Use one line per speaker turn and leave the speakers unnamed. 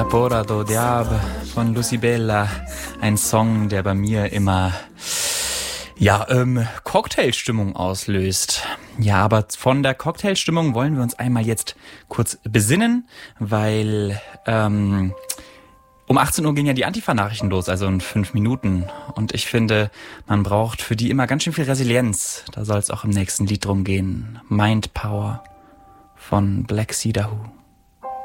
Bora do Diab von Lucy Bella, ein Song, der bei mir immer Cocktailstimmung auslöst. Ja, aber von der Cocktailstimmung wollen wir uns einmal jetzt kurz besinnen, weil um 18 Uhr gehen ja die Antifa-Nachrichten los, also in 5 Minuten. Und ich finde, man braucht für die immer ganz schön viel Resilienz. Da soll es auch im nächsten Lied drum gehen. Mind Power von Black Cedar Who.